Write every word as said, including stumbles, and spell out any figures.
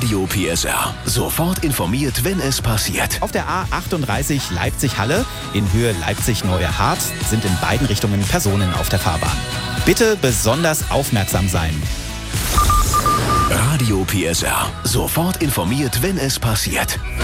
Radio P S R. Sofort informiert, wenn es passiert. Auf der A achtunddreißig Leipzig-Halle in Höhe Leipzig-Neue Harz sind in beiden Richtungen Personen auf der Fahrbahn. Bitte besonders aufmerksam sein. Radio P S R. Sofort informiert, wenn es passiert.